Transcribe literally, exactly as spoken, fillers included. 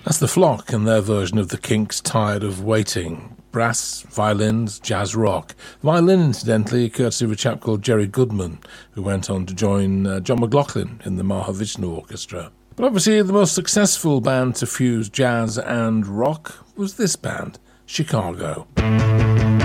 That's The Flock and their version of the Kinks' Tired of Waiting. Brass, violins, jazz rock. Violin, incidentally, courtesy of a chap called Jerry Goodman, who went on to join uh, John McLaughlin in the Mahavishnu Orchestra. But obviously the most successful band to fuse jazz and rock was this band, Chicago.